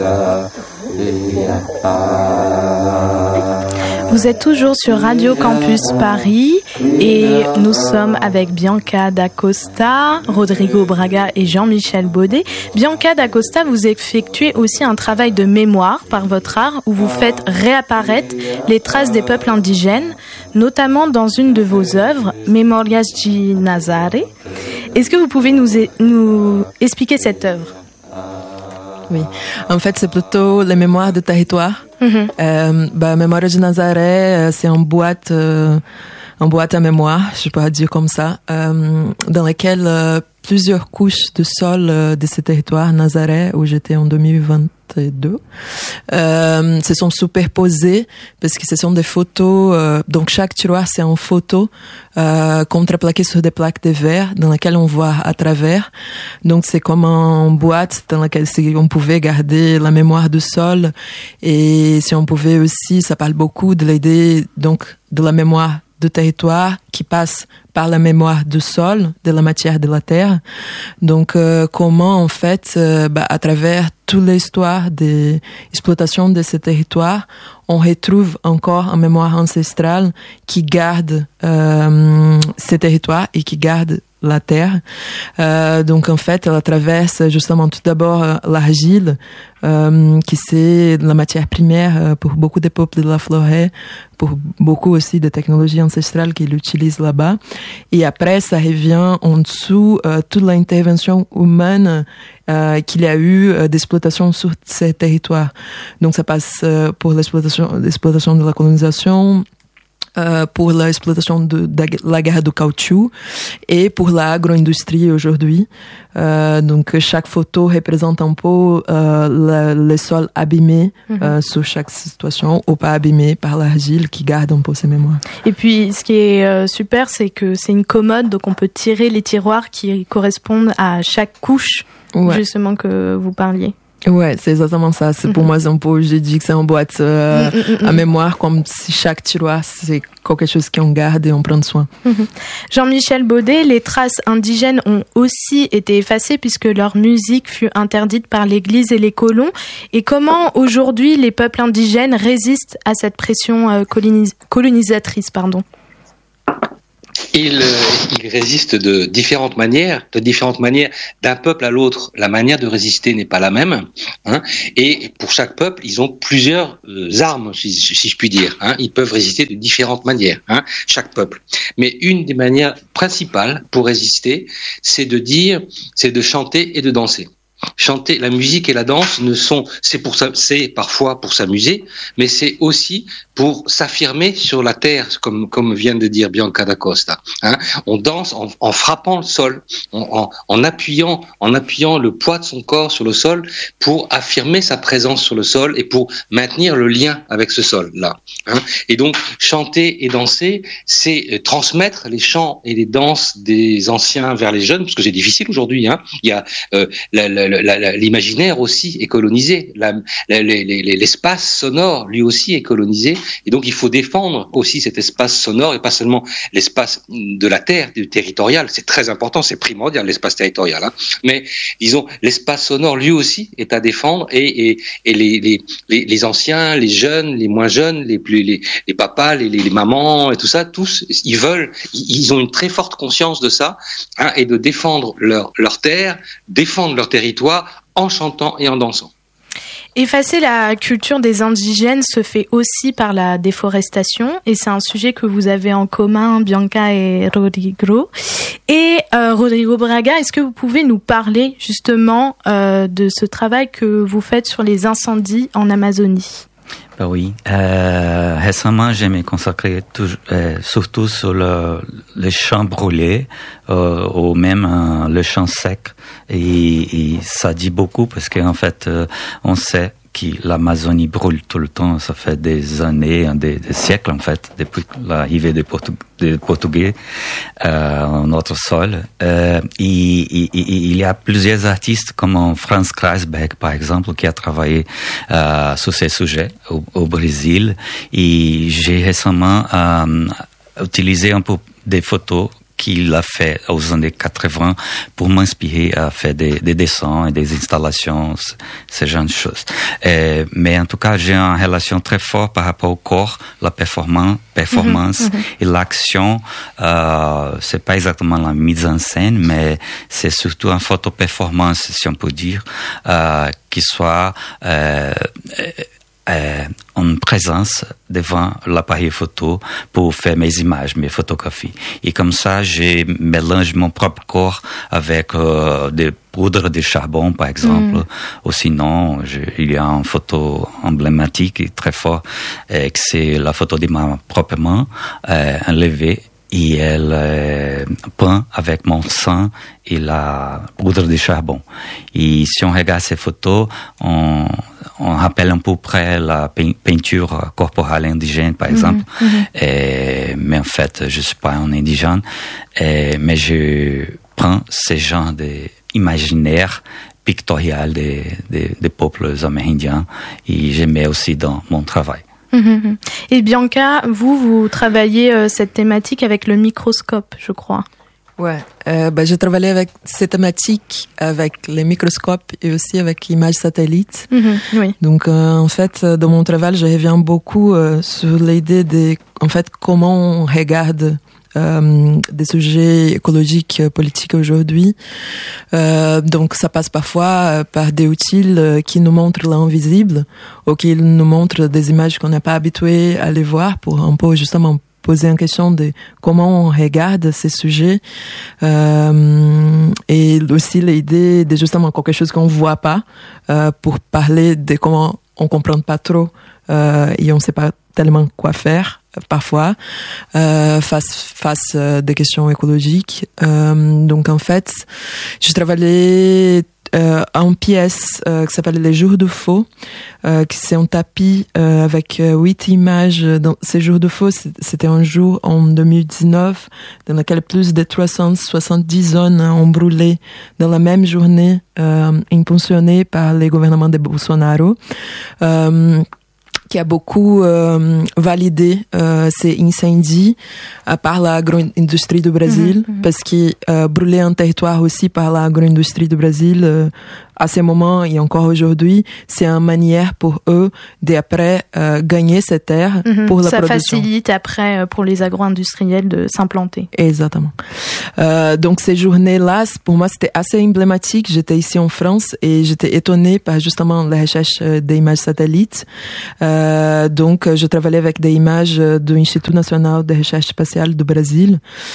Vous êtes toujours sur Radio Campus Paris et nous sommes avec Bianca Dacosta, Rodrigo Braga et Jean-Michel Baudet. Bianca Dacosta, vous effectuez aussi un travail de mémoire par votre art où vous faites réapparaître les traces des peuples indigènes, notamment dans une de vos œuvres, Memorias de Nazaré. Est-ce que vous pouvez nous expliquer cette œuvre ? Oui, en fait, c'est plutôt les mémoires de territoire. Memorias de Nazaré, c'est une boîte à mémoire, je pourrais dire comme ça, dans laquelle plusieurs couches de sol de ce territoire, Nazaré, où j'étais en 2022, se sont superposées parce que ce sont des photos. Donc chaque tiroir, c'est une photo contreplaquée sur des plaques de verre dans laquelle on voit à travers. Donc c'est comme une boîte dans laquelle on pouvait garder la mémoire du sol et si on pouvait aussi, ça parle beaucoup de l'idée donc de la mémoire de territoire qui passe par la mémoire du sol, de la matière de la terre. Donc, comment, en fait, à travers toute l'histoire des exploitations de ce territoire, on retrouve encore une mémoire ancestrale qui garde ces territoires et qui garde la terre. Donc, en fait, elle traverse justement tout d'abord l'argile, qui c'est la matière primaire pour beaucoup des peuples de la forêt, pour beaucoup aussi de technologies ancestrales qu'ils utilisent là-bas. Et après, ça revient en dessous toute l'intervention humaine qu'il y a eu d'exploitation sur ces territoires. Donc, ça passe pour l'exploitation de la colonisation, pour l'exploitation de la guerre du caoutchouc et pour l'agro-industrie aujourd'hui. Donc chaque photo représente un peu le sol abîmé sur chaque situation ou pas abîmé par l'argile qui garde un peu ses mémoires. Et puis ce qui est super, c'est que c'est une commode, donc on peut tirer les tiroirs qui correspondent à chaque couche justement que vous parliez. Ouais, c'est exactement ça. C'est pour moi, c'est un peu, j'ai dit que c'est une boîte à mémoire, comme si chaque tiroir, c'est quelque chose qu'on garde et on prend soin. Jean-Michel Baudet, les traces indigènes ont aussi été effacées puisque leur musique fut interdite par l'Église et les colons. Et comment aujourd'hui les peuples indigènes résistent à cette pression colonisatrice, Ils résistent de différentes manières. D'un peuple à l'autre, la manière de résister n'est pas la même. Et pour chaque peuple, ils ont plusieurs armes, si je puis dire. Ils peuvent résister de différentes manières, chaque peuple. Mais une des manières principales pour résister, c'est de chanter et de danser. Chanter, la musique et la danse c'est parfois pour s'amuser, mais c'est aussi pour s'affirmer sur la terre, comme vient de dire Bianca Dacosta. On danse en frappant le sol, en appuyant le poids de son corps sur le sol pour affirmer sa présence sur le sol et pour maintenir le lien avec ce sol-là. Et donc, chanter et danser, c'est transmettre les chants et les danses des anciens vers les jeunes, parce que c'est difficile aujourd'hui. Il y a l'imaginaire aussi est colonisé, l'espace sonore lui aussi est colonisé, et donc il faut défendre aussi cet espace sonore et pas seulement l'espace de la terre, du territorial. C'est très important, c'est primordial l'espace territorial, mais disons l'espace sonore lui aussi est à défendre, et les anciens, les jeunes, les moins jeunes, les papas, les mamans et tout ça, tous ils ont une très forte conscience de ça, et de défendre leur terre, défendre leur territoire en chantant et en dansant. Effacer la culture des indigènes se fait aussi par la déforestation, et c'est un sujet que vous avez en commun, Bianca et Rodrigo. Et Rodrigo Braga, est-ce que vous pouvez nous parler justement de ce travail que vous faites sur les incendies en Amazonie ? Oui. Récemment, je me consacré surtout sur les champs brûlés ou même le champ sec. Et ça dit beaucoup parce qu'en fait, on sait que l'Amazonie brûle tout le temps. Ça fait des années, des siècles en fait, depuis l'arrivée des Portugais en notre sol. Il y a plusieurs artistes comme Franz Kreisberg par exemple qui a travaillé sur ces sujets au Brésil. Et j'ai récemment utilisé un peu des photos qu'il a fait aux années 80 pour m'inspirer à faire des dessins et des installations, ce genre de choses. Mais en tout cas, j'ai une relation très forte par rapport au corps, la performance et l'action. C'est pas exactement la mise en scène, mais c'est surtout une photo-performance, si on peut dire, qui soit en présence devant l'appareil photo pour faire mes images, mes photographies. Et comme ça, je mélange mon propre corps avec des poudres de charbon, par exemple. Ou sinon, il y a une photo emblématique et très forte, que c'est la photo de ma propre main enlevée. Et elle peint avec mon sang et la poudre de charbon. Et si on regarde ces photos, on rappelle un peu près la peinture corporelle indigène, par exemple. Mais en fait, je suis pas un indigène. Mais je prends ce genre d'imaginaire pictorial des peuples amérindiens et je mets aussi dans mon travail. Et Bianca, vous travaillez cette thématique avec le microscope, je crois. Ouais, j'ai travaillé avec ces thématiques, avec les microscopes et aussi avec images satellites. Oui. Donc, en fait, dans mon travail, je reviens beaucoup sur l'idée de, en fait, comment on regarde des sujets écologiques, politiques aujourd'hui. Donc, ça passe parfois par des outils qui nous montrent l'invisible ou qui nous montrent des images qu'on n'est pas habitué à les voir pour un peu justement poser une question de comment on regarde ces sujets et aussi l'idée de justement quelque chose qu'on voit pas pour parler de comment on comprend pas trop et on sait pas tellement quoi faire parfois face des questions écologiques. Donc en fait, j'ai travaillé en pièce qui s'appelle Les Jours de Faux, qui c'est un tapis avec 8 images. Dans ces jours de faux, c'était un jour en 2019 dans lequel plus de 370 zones ont brûlé dans la même journée, impulsionnées par les gouvernements de Bolsonaro. Qui a beaucoup validé ces incendies par l'agro-industrie du Brésil, parce que brûler un territoire aussi par l'agro-industrie du Brésil, à ce moment et encore aujourd'hui, c'est une manière pour eux d'après gagner cette terre pour la production. Ça facilite après pour les agro-industriels de s'implanter. Exactement. Donc ces journées-là, pour moi, c'était assez emblématique. J'étais ici en France et j'étais étonnée par justement la recherche des images satellites. Donc je travaillais avec des images de l'Institut national de recherche spatiale du Brésil.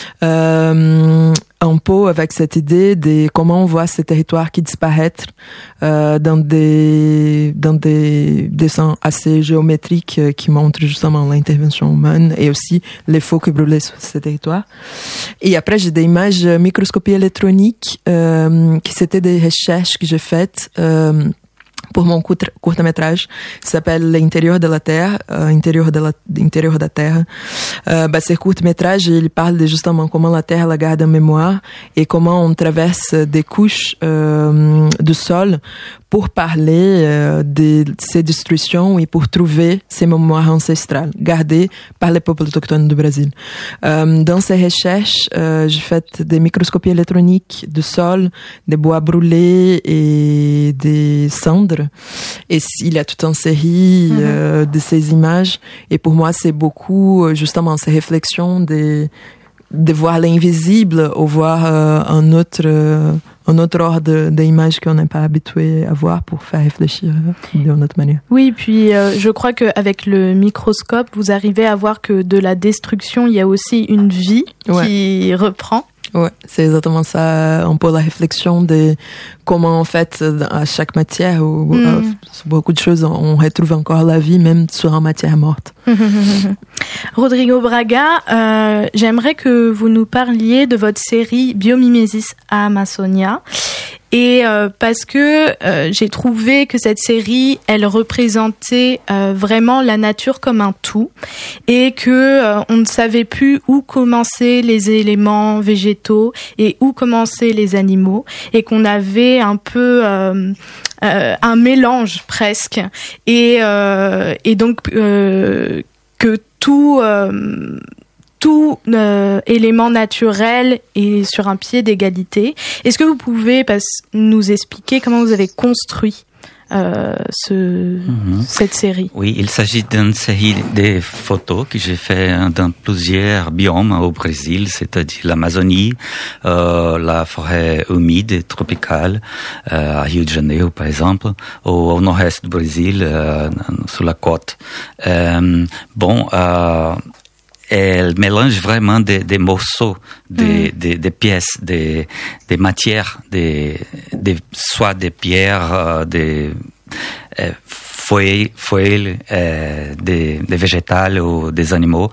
Un peu avec cette idée de comment on voit ces territoires qui disparaissent dans des dessins assez géométriques qui montrent justement l'intervention humaine et aussi les feux qui brûlaient sur ces territoires. Et après, j'ai des images microscopie électronique qui c'était des recherches que j'ai faites pour mon court-métrage, qui s'appelle L'intérieur de la Terre, intérieur da Terra. Ce court-métrage, il parle de justement comment la Terre la garde en mémoire et comment on traverse des couches du sol pour parler de ces destructions et pour trouver ces mémoires ancestrales gardées par les peuples autochtones du Brésil. Dans ces recherches, j'ai fait des microscopies électroniques du sol, des bois brûlés et des cendres. Et il y a toute une série de ces images. Et pour moi, c'est beaucoup justement ces réflexions de voir l'invisible ou voir un autre ordre d'images qu'on n'est pas habitué à voir pour faire réfléchir d'une autre manière. Oui, puis je crois qu'avec le microscope, vous arrivez à voir que de la destruction, il y a aussi une vie qui reprend. Ouais, c'est exactement ça, un peu la réflexion de comment en fait à chaque matière ou sur beaucoup de choses on retrouve encore la vie même sur une matière morte. Rodrigo Braga, j'aimerais que vous nous parliez de votre série Biomimesis à Amazonia. Et parce que j'ai trouvé que cette série, elle représentait vraiment la nature comme un tout et que on ne savait plus où commencer les éléments végétaux et où commencer les animaux et qu'on avait un peu un mélange presque et donc que tout élément naturel est sur un pied d'égalité. Est-ce que vous pouvez nous expliquer comment vous avez construit cette série? Oui, il s'agit d'une série de photos que j'ai fait dans plusieurs biomes au Brésil, c'est-à-dire l'Amazonie, la forêt humide et tropicale, à Rio de Janeiro par exemple, au nord-est du Brésil, sur la côte. Elle mélange vraiment des morceaux, des pièces, des matières, soit des pierres, des feuilles, des végétales ou des animaux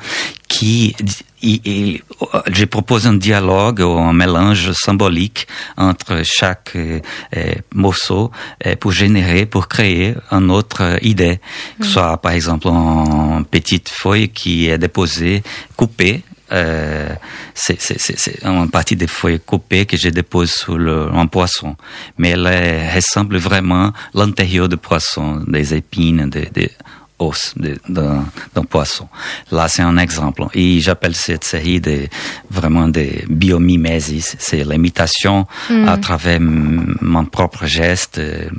je propose un dialogue ou un mélange symbolique entre chaque morceau pour créer une autre idée. Que ce soit, par exemple, une petite feuille qui est déposée, coupée. C'est une partie des feuilles coupées que je dépose sur un poisson. Mais elle ressemble vraiment à l'intérieur du poisson, des épines, des os d'un poisson. Là, c'est un exemple. Et j'appelle cette série vraiment des biomimésis. C'est l'imitation à travers mon propre geste,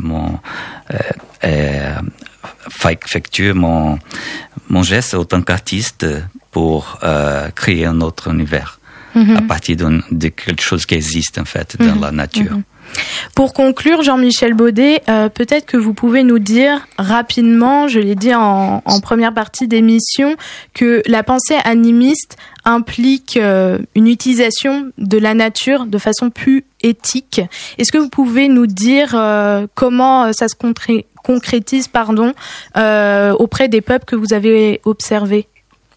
mon geste en tant qu'artiste pour créer un autre univers à partir de quelque chose qui existe en fait dans la nature. Pour conclure, Jean-Michel Baudet, peut-être que vous pouvez nous dire rapidement, je l'ai dit en première partie d'émission, que la pensée animiste implique une utilisation de la nature de façon plus éthique. Est-ce que vous pouvez nous dire comment ça se concrétise auprès des peuples que vous avez observés?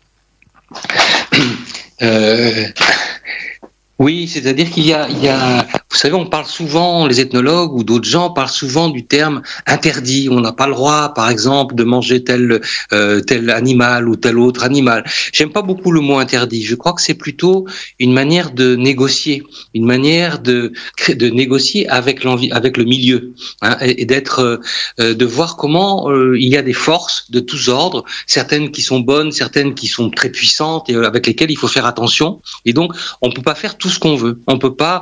Oui, c'est-à-dire qu'il y a, vous savez, on parle souvent, les ethnologues ou d'autres gens parlent souvent du terme interdit. On n'a pas le droit, par exemple, de manger tel animal ou tel autre animal. J'aime pas beaucoup le mot interdit. Je crois que c'est plutôt une manière de négocier, une manière de négocier avec le milieu, hein, et d'être, de voir comment il y a des forces de tous ordres, certaines qui sont bonnes, certaines qui sont très puissantes et avec lesquelles il faut faire attention. Et donc, on peut pas faire tout ce qu'on veut. On peut pas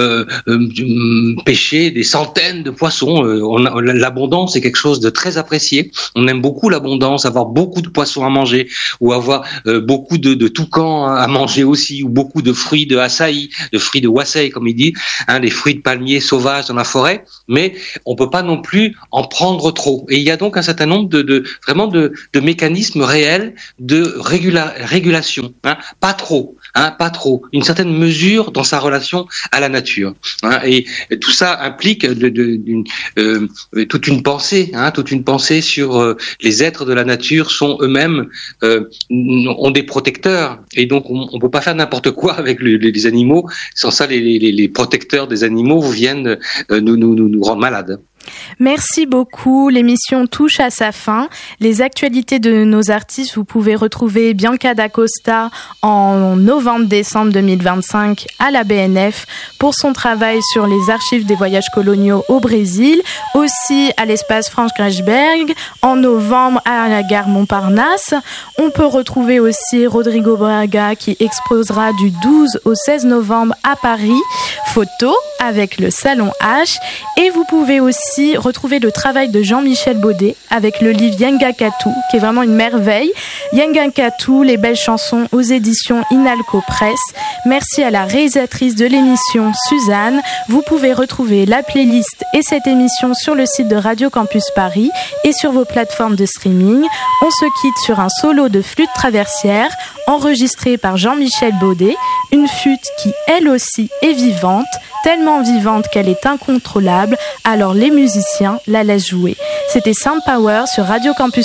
pêcher des centaines de poissons. L'abondance est quelque chose de très apprécié. On aime beaucoup l'abondance, avoir beaucoup de poissons à manger, ou avoir beaucoup de toucans à manger aussi, ou beaucoup de fruits de açaï, de fruits de wasei, comme il dit, hein, des fruits de palmiers sauvages dans la forêt. Mais on peut pas non plus en prendre trop. Et il y a donc un certain nombre de mécanismes réels de régulation. Hein, pas trop. Une certaine mesure dans sa relation à la nature. Hein, et tout ça implique toute une pensée sur les êtres de la nature sont eux-mêmes ont des protecteurs, et donc on peut pas faire n'importe quoi avec les animaux. Sans ça, les protecteurs des animaux viennent nous rendre malades. Merci beaucoup. L'émission touche à sa fin. Les actualités de nos artistes, vous pouvez retrouver Bianca D'Acosta en novembre-décembre 2025 à la BNF pour son travail sur les archives des voyages coloniaux au Brésil. Aussi à l'espace Franz Grechberg en novembre à la gare Montparnasse. On peut retrouver aussi Rodrigo Braga qui exposera du 12 au 16 novembre à Paris. Photo avec le Salon H. Et vous pouvez aussi retrouver le travail de Jean-Michel Baudet avec le livre Yangakatu, qui est vraiment une merveille. Yangakatu, les belles chansons aux éditions Inalco Press. Merci à la réalisatrice de l'émission, Suzanne. Vous pouvez retrouver la playlist et cette émission sur le site de Radio Campus Paris et sur vos plateformes de streaming. On se quitte sur un solo de flûte traversière enregistré par Jean-Michel Baudet, une flûte qui elle aussi est vivante, tellement vivante qu'elle est incontrôlable, alors les musiciens la laissent jouer. C'était Sound Power sur Radio Campus